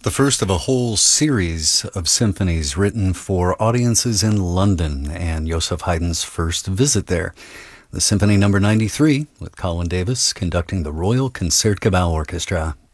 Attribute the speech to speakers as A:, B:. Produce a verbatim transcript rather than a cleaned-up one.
A: the first of a whole series of symphonies written for audiences in London and Joseph Haydn's first visit there. The Symphony Number ninety-three, with Colin Davis conducting the Royal Concertgebouw Orchestra.